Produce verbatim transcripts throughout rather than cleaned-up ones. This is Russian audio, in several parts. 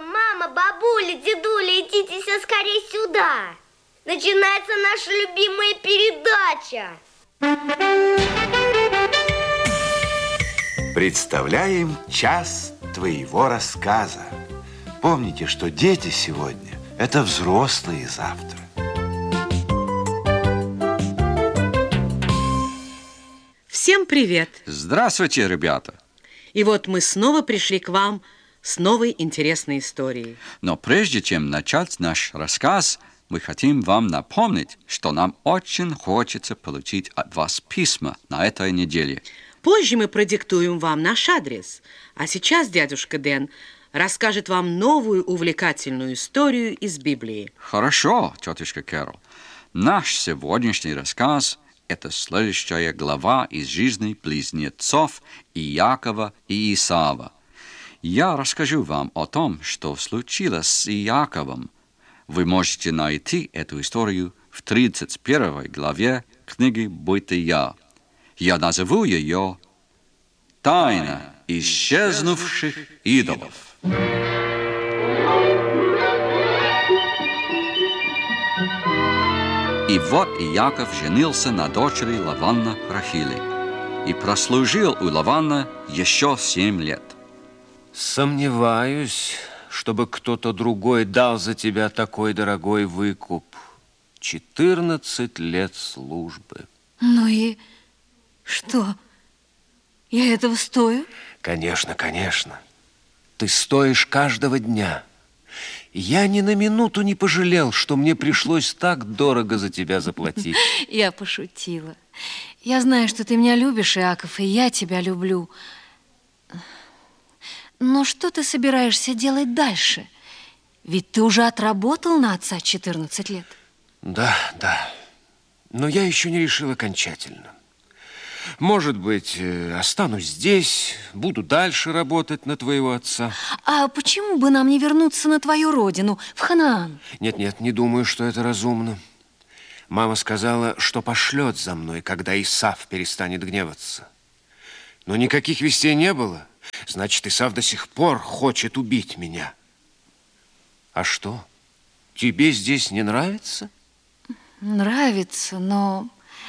Мама, бабуля, дедуля, идите все скорее сюда. Начинается наша любимая передача. Представляем час твоего рассказа. Помните, что дети сегодня – это взрослые завтра. Всем привет! Здравствуйте, ребята! И вот мы снова пришли к вам с новой интересной историей. Но прежде чем начать наш рассказ, мы хотим вам напомнить, что нам очень хочется получить от вас письма на этой неделе. Позже мы продиктуем вам наш адрес. А сейчас дядюшка Дэн расскажет вам новую увлекательную историю из Библии. Хорошо, тетушка Кэрол. Наш сегодняшний рассказ – это следующая глава из жизни близнецов Иакова и Исава. Я расскажу вам о том, что случилось с Иаковом. Вы можете найти эту историю в тридцать первой главе книги «Бытия». Я назову ее «Тайна исчезнувших идолов». И вот Иаков женился на дочери Лавана Рахили и прослужил у Лавана еще семь лет. Сомневаюсь, чтобы кто-то другой дал за тебя такой дорогой выкуп. Четырнадцать лет службы. Ну и что? Я этого стою? Конечно, конечно. Ты стоишь каждого дня. Я ни на минуту не пожалел, что мне пришлось так дорого за тебя заплатить. Я пошутила. Я знаю, что ты меня любишь, Иаков, и я тебя люблю. Но что ты собираешься делать дальше? Ведь ты уже отработал на отца четырнадцать лет. Да, да. Но я еще не решил окончательно. Может быть, останусь здесь, буду дальше работать на твоего отца. А почему бы нам не вернуться на твою родину, в Ханаан? Нет-нет, не думаю, что это разумно. Мама сказала, что пошлет за мной, когда Исав перестанет гневаться. Но никаких вестей не было. Значит, Исав до сих пор хочет убить меня. А что, тебе здесь не нравится? Нравится, но...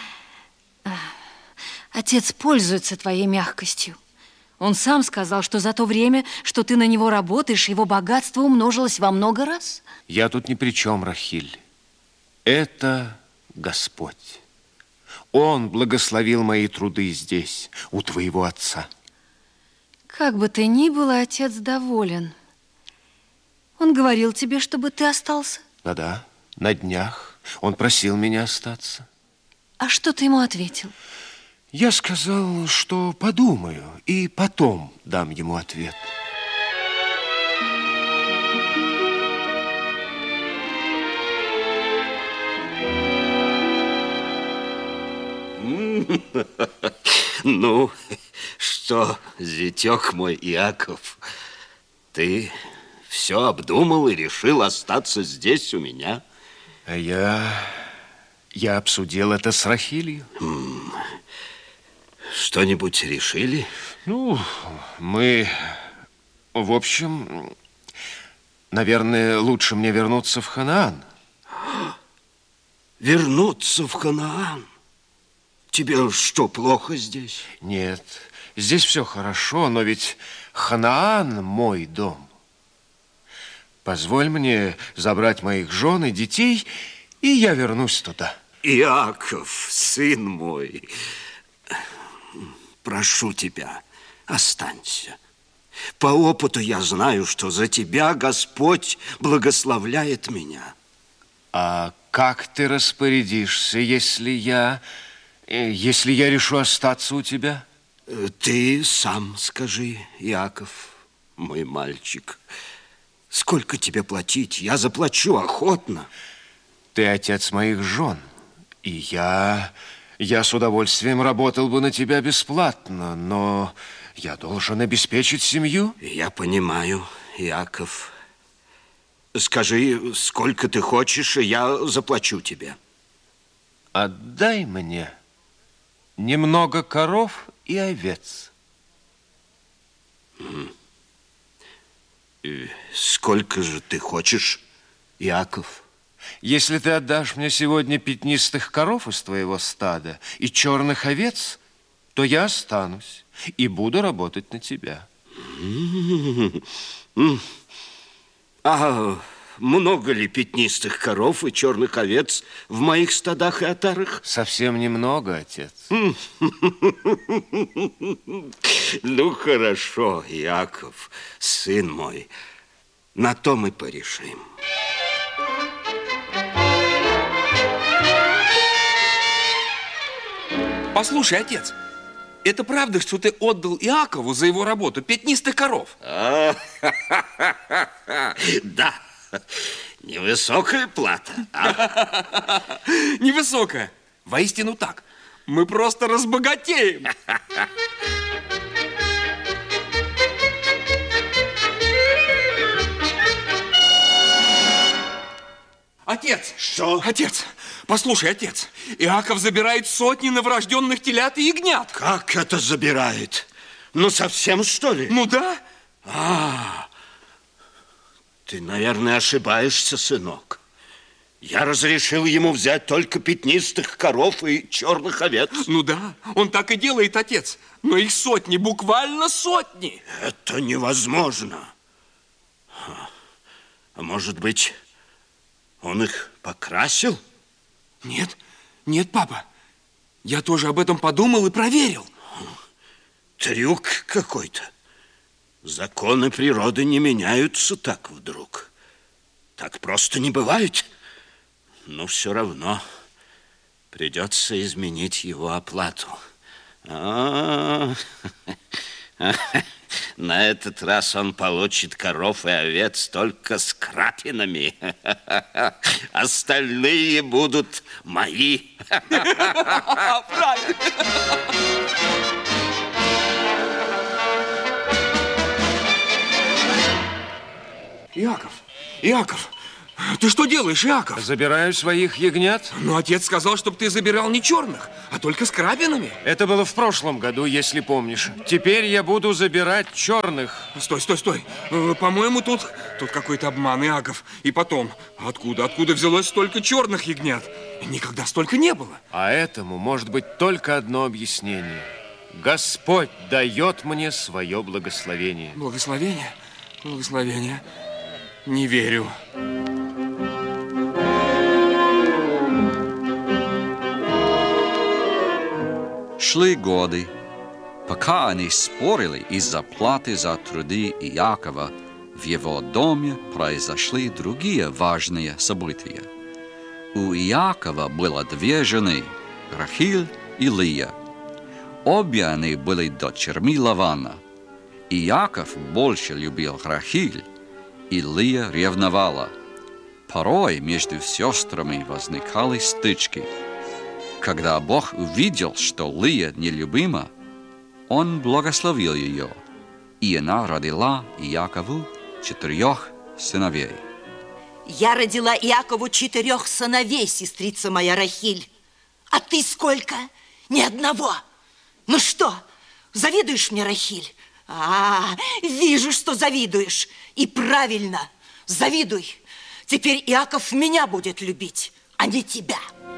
Отец пользуется твоей мягкостью. Он сам сказал, что за то время, что ты на него работаешь, его богатство умножилось во много раз. Я тут ни при чем, Рахиль. Это Господь. Он благословил мои труды здесь, у твоего отца. Как бы ты ни был, отец доволен. Он говорил тебе, чтобы ты остался? Да-да, на днях. Он просил меня остаться. А что ты ему ответил? Я сказал, что подумаю, и потом дам ему ответ. Ну, что, зятёк мой Иаков, ты все обдумал и решил остаться здесь у меня? А я... я обсудил это с Рахилью. Что-нибудь решили? Ну, мы... В общем, наверное, лучше мне вернуться в Ханаан. Вернуться в Ханаан? Тебе что, плохо здесь? Нет, здесь все хорошо, но ведь Ханаан мой дом. Позволь мне забрать моих жен и детей, и я вернусь туда. Иаков, сын мой, прошу тебя, останься. По опыту я знаю, что за тебя Господь благословляет меня. А как ты распорядишься, если я... Если я решу остаться у тебя? Ты сам скажи, Иаков, мой мальчик. Сколько тебе платить? Я заплачу охотно. Ты отец моих жен, и я... Я с удовольствием работал бы на тебя бесплатно, но я должен обеспечить семью. Я понимаю, Иаков. Скажи, сколько ты хочешь, и я заплачу тебе. Отдай мне немного коров и овец. Сколько же ты хочешь, Иаков? Если ты отдашь мне сегодня пятнистых коров из твоего стада и черных овец, то я останусь и буду работать на тебя. А много ли пятнистых коров и черных овец в моих стадах и отарах? Совсем немного, отец. Ну, хорошо, Иаков, сын мой, на то мы порешим. Послушай, отец, это правда, что ты отдал Иакову за его работу пятнистых коров? Да, невысокая плата. А? Невысокая. Воистину так. Мы просто разбогатеем. Отец! Что? Отец, послушай, отец, Иаков забирает сотни новорожденных телят и ягнят. Как это забирает? Ну, совсем, что ли? Ну, да. А, ты, наверное, ошибаешься, сынок. Я разрешил ему взять только пятнистых коров и черных овец. Ну, да, он так и делает, отец. Но их сотни, буквально сотни. Это невозможно. А может быть... Он их покрасил? Нет, нет, папа. Я тоже об этом подумал и проверил. Трюк какой-то. Законы природы не меняются так вдруг. Так просто не бывает. Но все равно придется изменить его оплату. А-а-а. На этот раз он получит коров и овец только с крапинами. Остальные будут мои. Правильно. Иаков, Иаков, ты что делаешь, Иаков? Забираю своих ягнят. Но отец сказал, чтобы ты забирал не черных, а только с крапинами. Это было в прошлом году, если помнишь. Теперь я буду забирать черных. Стой, стой, стой. По-моему, тут, тут какой-то обман, Иаков. И потом, откуда, откуда взялось столько черных ягнят? Никогда столько не было. А этому может быть только одно объяснение. Господь дает мне свое благословение. Благословение? Благословение. Не верю. Шли годы. Пока они спорили из-за платы за труды Иакова, в его доме произошли другие важные события. У Иакова было две жены, Рахиль и Лия. Обе они были дочерьми Лавана. Иаков больше любил Рахиль, и Лия ревновала. Порой между сестрами возникали стычки. Когда Бог увидел, что Лия нелюбима, Он благословил ее, и она родила Иакову четырех сыновей. Я родила Иакову четырех сыновей, сестрица моя Рахиль. А ты сколько? Ни одного. Ну что, завидуешь мне, Рахиль? А, вижу, что завидуешь. И правильно, завидуй. Теперь Иаков меня будет любить, а не тебя.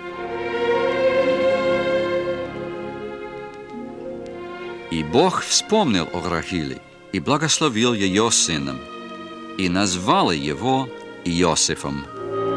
И Бог вспомнил о Рахиле и благословил ее сыном, и назвал его Иосифом.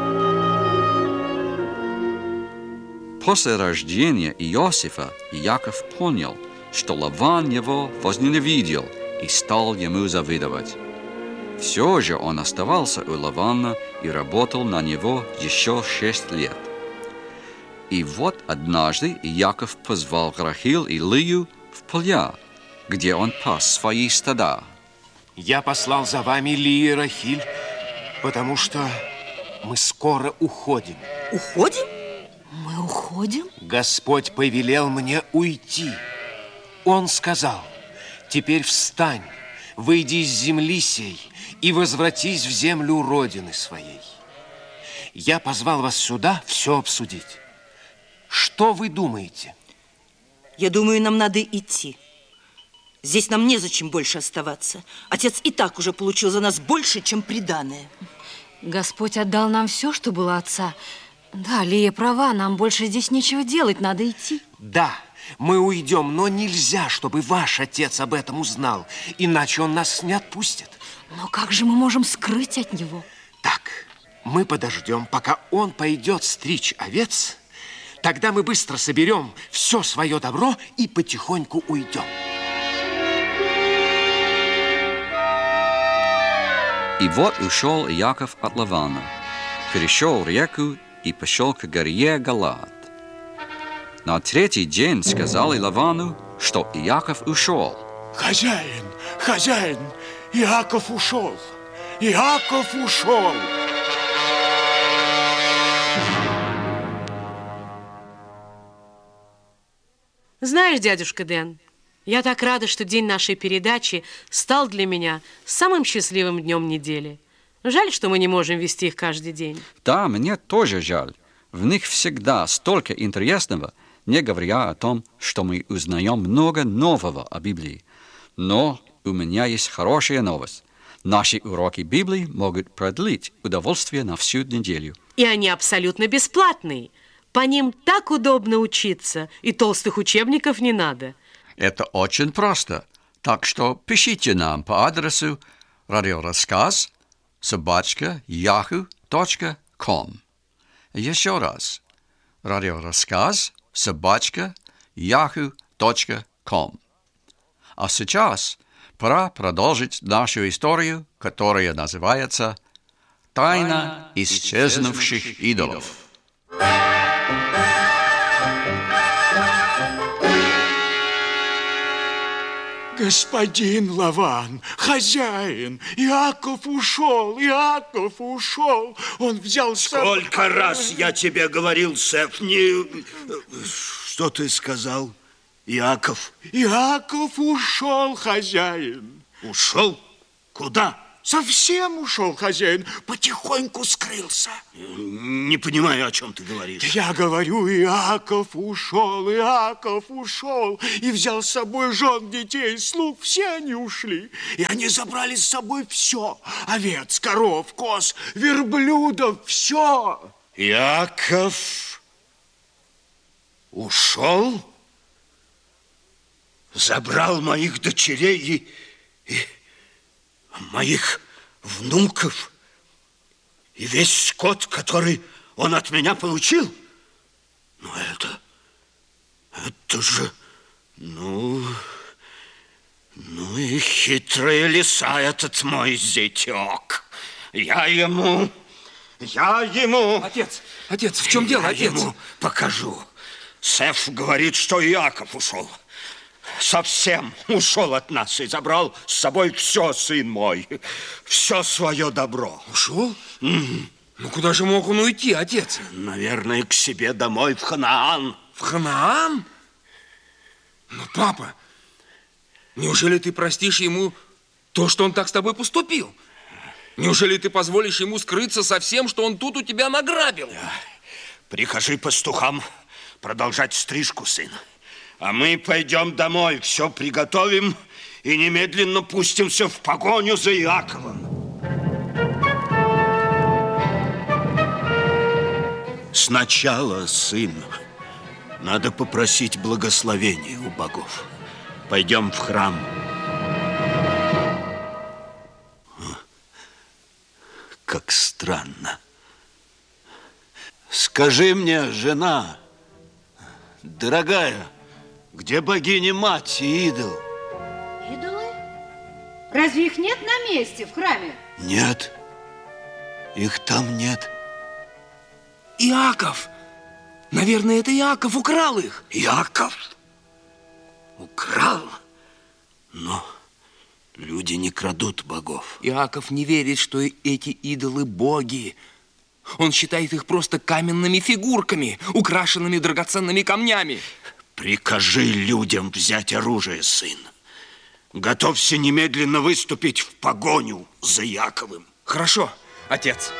После рождения Иосифа Иаков понял, что Лаван его возненавидел и стал ему завидовать. Все же он оставался у Лавана и работал на него еще шесть лет. И вот однажды Иаков позвал Рахиль и Лию в поля, где он пас свои стада. Я послал за вами Лию и Рахиль, потому что мы скоро уходим. Уходим? Мы уходим? Господь повелел мне уйти. Он сказал: теперь встань, выйди из земли сей и возвратись в землю родины своей. Я позвал вас сюда все обсудить. Что вы думаете? Я думаю, нам надо идти. Здесь нам незачем больше оставаться. Отец и так уже получил за нас больше, чем приданое. Господь отдал нам все, что было отца. Да, Лия права, нам больше здесь нечего делать, надо идти. Да, мы уйдем, но нельзя, чтобы ваш отец об этом узнал, иначе он нас не отпустит. Но как же мы можем скрыть от него? Так, мы подождем, пока он пойдет стричь овец, тогда мы быстро соберем все свое добро и потихоньку уйдем. И вот ушел Иаков от Лавана, перешел реку и пошел к горе Галаад. На третий день сказал Лавану, что Иаков ушел. Хозяин, хозяин, Иаков ушел, Иаков ушел. Знаешь, дядюшка Дэн, я так рада, что день нашей передачи стал для меня самым счастливым днем недели. Жаль, что мы не можем вести их каждый день. Да, мне тоже жаль. В них всегда столько интересного, не говоря о том, что мы узнаем много нового о Библии. Но у меня есть хорошая новость. Наши уроки Библии могут продлить удовольствие на всю неделю. И они абсолютно бесплатные. По ним так удобно учиться, и толстых учебников не надо. Это очень просто. Так что пишите нам по адресу радиорассказ собачка яху точка ком. Еще раз. Радиорассказ собачка яху точка ком. А сейчас пора продолжить нашу историю, которая называется «Тайна исчезнувших идолов». Господин Лаван, хозяин, Иаков ушел, Иаков ушел. Он взял... Сколько раз я тебе говорил, Сеф, не... Что ты сказал, Иаков? Иаков ушел, хозяин. Ушел? Куда? Совсем ушел, хозяин, потихоньку скрылся. Не понимаю, о чем ты говоришь. Я говорю, Иаков ушел, Иаков ушел, и взял с собой жен, детей, слуг, все они ушли. И они забрали с собой все, овец, коров, коз, верблюдов, все. Иаков ушел, забрал моих дочерей и... и... моих внуков и весь скот, который он от меня получил. Но это, это же, ну, ну и хитрая лиса этот мой зятек. Я ему, я ему... Отец, отец, в чем дело, я отец? ему покажу. Сеф говорит, что Иаков ушел. Совсем ушел от нас и забрал с собой все, сын мой, все свое добро. Ушел? Mm. Ну, куда же мог он уйти, отец? Наверное, к себе домой, в Ханаан. В Ханаан? Ну, папа, неужели ты простишь ему то, что он так с тобой поступил? Неужели ты позволишь ему скрыться со всем, что он тут у тебя награбил? Прикажи пастухам продолжать стрижку, сын. А мы пойдем домой, все приготовим и немедленно пустимся в погоню за Иаковом. Сначала, сын, надо попросить благословения у богов. Пойдем в храм. Как странно. Скажи мне, жена, дорогая, где богиня-мать и идол? Идолы? Разве их нет на месте в храме? Нет, их там нет. Иаков! Наверное, это Иаков украл их. Иаков? Украл? Но люди не крадут богов. Иаков не верит, что эти идолы боги. Он считает их просто каменными фигурками, украшенными драгоценными камнями. Прикажи людям взять оружие, сын. Готовься немедленно выступить в погоню за Иаковым. Хорошо, отец.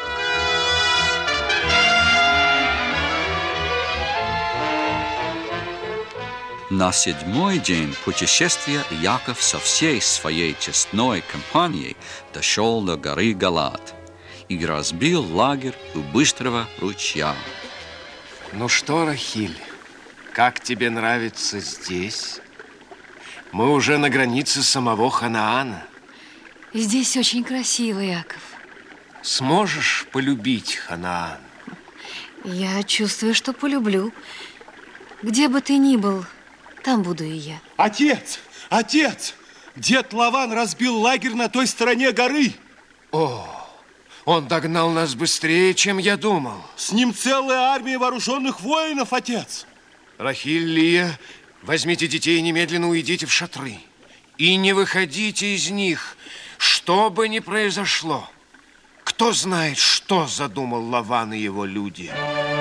На седьмой день путешествия Яков со всей своей честной компанией дошел до горы Галат и разбил лагерь у быстрого ручья. Ну что, Рахиль, как тебе нравится здесь? Мы уже на границе самого Ханаана. Здесь очень красиво, Яков. Сможешь полюбить Ханаан? Я чувствую, что полюблю. Где бы ты ни был, там буду и я. Отец! Отец! Дед Лаван разбил лагерь на той стороне горы. О, он догнал нас быстрее, чем я думал. С ним целая армия вооруженных воинов, отец. Рахиль, Лия, возьмите детей и немедленно уйдите в шатры. И не выходите из них, что бы ни произошло. Кто знает, что задумал Лаван и его люди.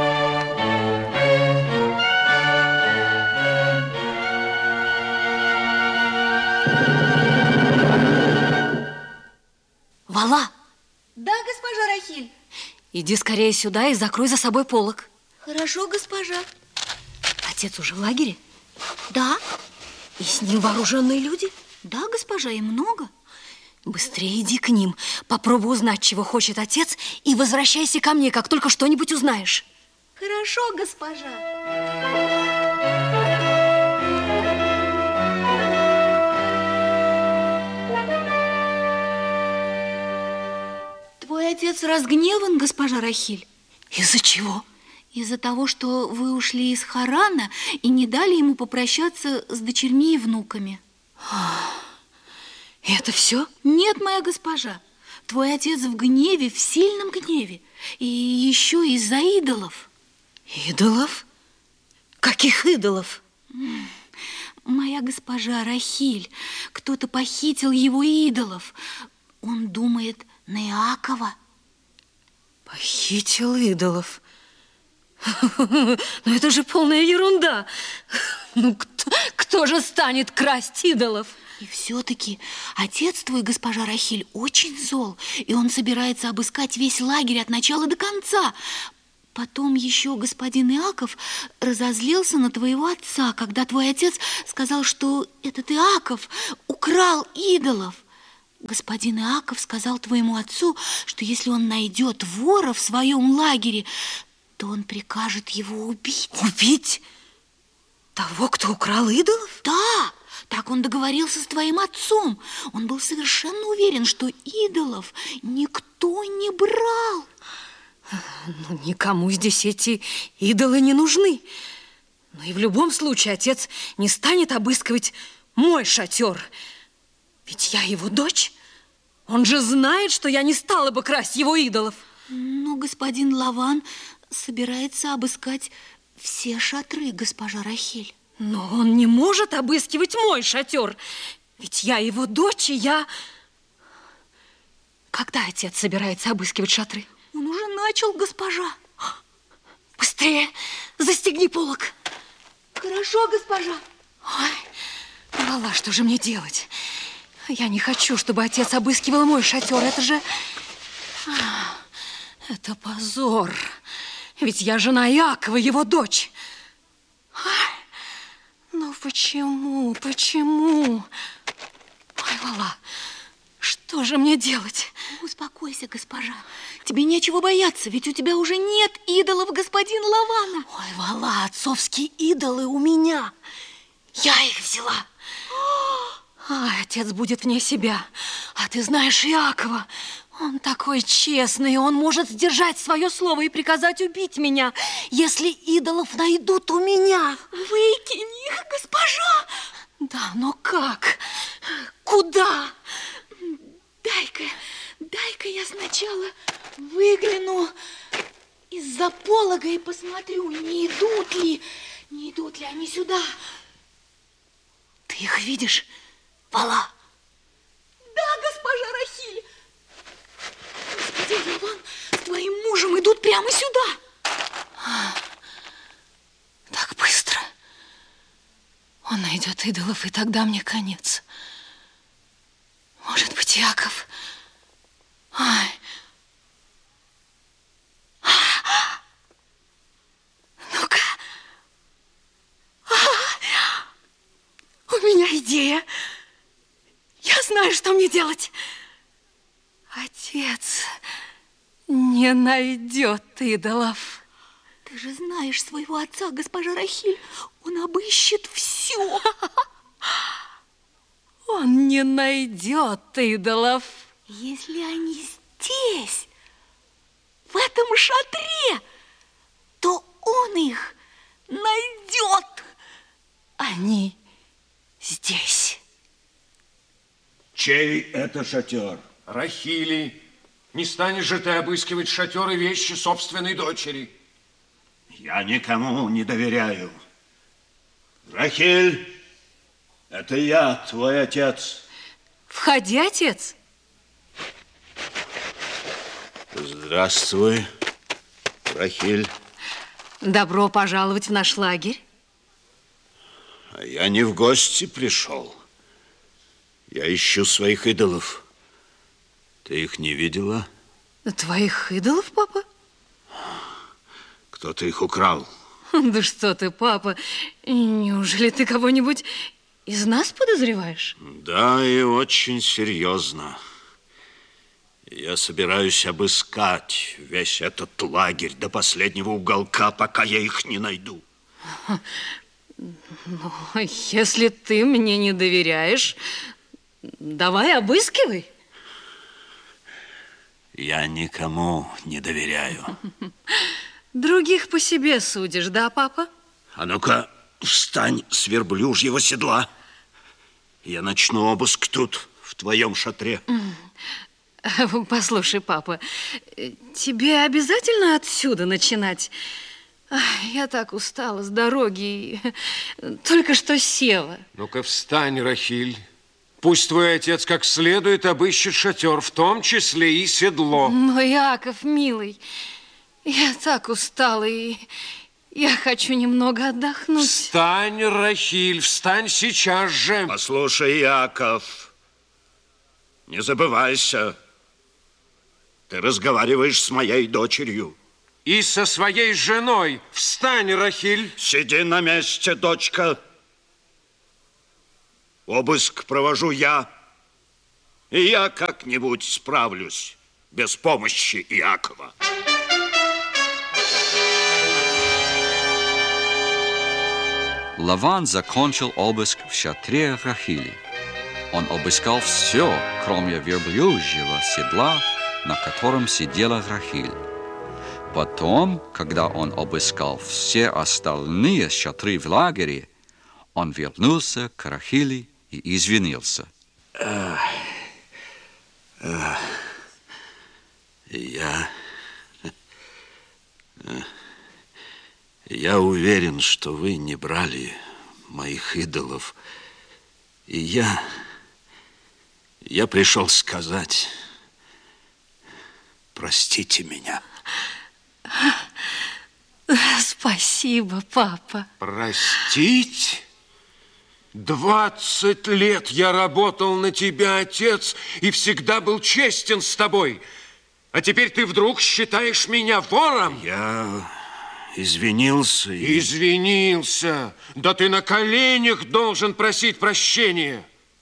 Вала, Да, госпожа Рахиль. иди скорее сюда и закрой за собой полог. Хорошо, госпожа. Отец уже в лагере? Да. И с ним вооруженные люди? Да, госпожа, и много. Быстрее иди к ним, попробуй узнать, чего хочет отец, и возвращайся ко мне, как только что-нибудь узнаешь. Хорошо, госпожа. Твой отец разгневан, госпожа Рахиль. Из-за чего? Из-за того, что вы ушли из Харана и не дали ему попрощаться с дочерьми и внуками. Это все? Нет, моя госпожа. Твой отец в гневе, в сильном гневе. И еще из-за идолов. Идолов? Каких идолов? Моя госпожа Рахиль, кто-то похитил его идолов. Он думает на Иакова. Похитил идолов? Ну это же полная ерунда. Ну кто, кто же станет красть идолов? И все-таки отец твой, госпожа Рахиль, очень зол, и он собирается обыскать весь лагерь от начала до конца. Потом еще господин Иаков разозлился на твоего отца, когда твой отец сказал, что этот Иаков украл идолов. Господин Иаков сказал твоему отцу, что если он найдет вора в своем лагере, то он прикажет его убить. Убить? Того, кто украл идолов? Да, так он договорился с твоим отцом. Он был совершенно уверен, что идолов никто не брал. Ну, никому здесь эти идолы не нужны. Но и в любом случае отец не станет обыскивать мой шатер. Ведь я его дочь. Он же знает, что я не стала бы красть его идолов. Но господин Лаван собирается обыскать все шатры, госпожа Рахиль. Но он не может обыскивать мой шатер. Ведь я его дочь, и я... Когда отец собирается обыскивать шатры? Он уже начал, госпожа. Быстрее, застегни полог. Хорошо, госпожа. Ой, Вала, что же мне делать? Я не хочу, чтобы отец обыскивал мой шатер. Это же... Это позор. Ведь я жена Иакова, его дочь. Ну почему, почему? Ой, Вала, что же мне делать? Успокойся, госпожа. Тебе нечего бояться, ведь у тебя уже нет идолов господина Лавана. Ой, Вала, отцовские идолы у меня. Я их взяла. Ай, отец будет вне себя. А ты знаешь Иакова. Он такой честный, он может сдержать свое слово и приказать убить меня, если идолов найдут у меня. Выкинь их, госпожа. Да, но как? Куда? Дай-ка, дай-ка я сначала выгляну из-за полога и посмотрю, не идут ли, не идут ли они сюда. Ты их видишь, Вала? Да, госпожа Рахиль. Господин Лаван с твоим мужем идут прямо сюда. Так быстро. Он найдет идолов, и тогда мне конец. Может быть, Иаков? Ай. Ну-ка. сделать? Отец не найдет идолов. Ты же знаешь своего отца, госпожа Рахиль. Он обыщет все. Он не найдет идолов. Если они здесь, в этом шатре, то он их найдет. Они здесь. Чей это шатер? Рахили, не станешь же ты обыскивать шатер и вещи собственной дочери. Я никому не доверяю. Рахиль, это я, твой отец. Входи, отец. Здравствуй, Рахиль. Добро пожаловать в наш лагерь. А я не в гости пришел. Я ищу своих идолов. Ты их не видела? Твоих идолов, папа? Кто-то их украл. Да что ты, папа, неужели ты кого-нибудь из нас подозреваешь? Да, и очень серьезно. Я собираюсь обыскать весь этот лагерь до последнего уголка, пока я их не найду. Ну, если ты мне не доверяешь, давай обыскивай. Я никому не доверяю. Других по себе судишь, да, папа? А ну-ка, встань с верблюжьего седла. Я начну обыск тут, в твоем шатре. Послушай, папа, тебе обязательно отсюда начинать? Я так устала с дороги, только что села. Ну-ка встань, Рахиль. Пусть твой отец как следует обыщет шатер, в том числе и седло. Но, Иаков, милый, я так устала, и я хочу немного отдохнуть. Встань, Рахиль, встань сейчас же. Послушай, Иаков, не забывайся. Ты разговариваешь с моей дочерью. И со своей женой. Встань, Рахиль. Сиди на месте, дочка. Обыск провожу я, и я как-нибудь справлюсь без помощи Иакова. Лаван закончил обыск в шатре Рахили. Он обыскал все, кроме верблюжьего седла, на котором сидела Рахиль. Потом, когда он обыскал все остальные шатры в лагере, он вернулся к Рахили и извинился. Ах, ах, я... Я уверен, что вы не брали моих идолов. И я... Я пришел сказать... Простите меня. Спасибо, папа. Простить? Двадцать лет я работал на тебя, отец, и всегда был честен с тобой. А теперь ты вдруг считаешь меня вором? Я извинился и... Извинился? Да ты на коленях должен просить прощения.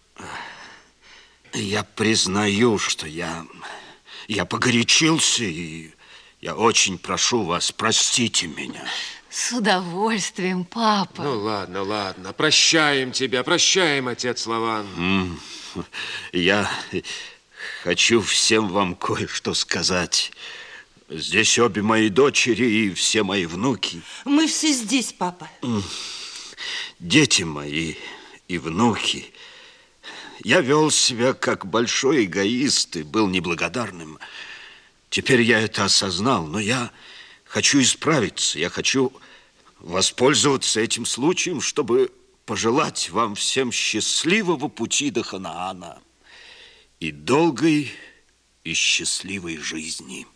Я признаю, что я... Я погорячился, и я очень прошу вас, простите меня. С удовольствием, папа. Ну, ладно, ладно. Прощаем тебя, прощаем, отец Лаван. Я хочу всем вам кое-что сказать. Здесь обе мои дочери и все мои внуки. Мы все здесь, папа. Дети мои и внуки. Я вел себя как большой эгоист и был неблагодарным. Теперь я это осознал, но я хочу исправиться. Я хочу воспользоваться этим случаем, чтобы пожелать вам всем счастливого пути до Ханаана и долгой и счастливой жизни.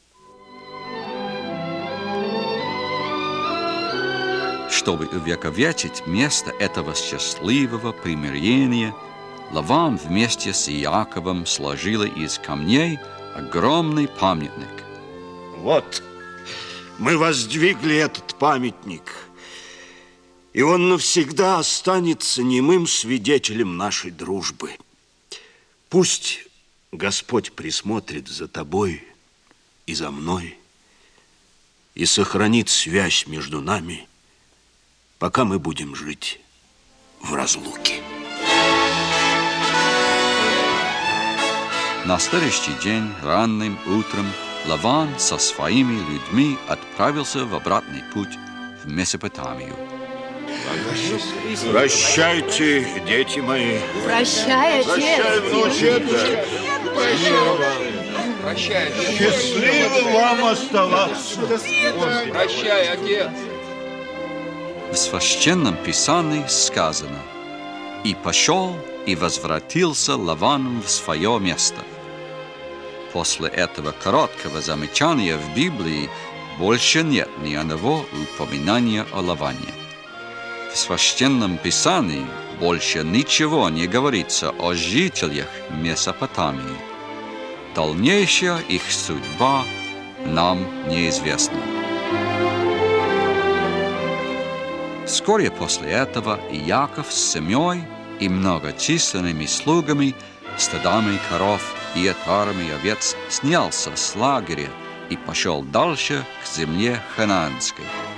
Чтобы увековечить место этого счастливого примирения, Лаван вместе с Иаковом сложила из камней огромный памятник. Вот, мы воздвигли этот памятник, и он навсегда останется немым свидетелем нашей дружбы. Пусть Господь присмотрит за тобой и за мной и сохранит связь между нами, пока мы будем жить в разлуке. На следующий день ранним утром Лаван со своими людьми отправился в обратный путь в Месопотамию. Прощайте, дети мои. Прощай, отец. Прощай, внученька. Прощай, Счастливо вам оставаться. Прощай, отец. В священном писании сказано: «И пошел, и возвратился Лаван в свое место». После этого короткого замечания в Библии больше нет ни одного упоминания о Лаване. В священном писании больше ничего не говорится о жителях Месопотамии. Дальнейшая их судьба нам неизвестна. Вскоре после этого Иаков с семьей и многочисленными слугами, стадами коров и отарами овец снялся с лагеря и пошел дальше к земле ханаанской.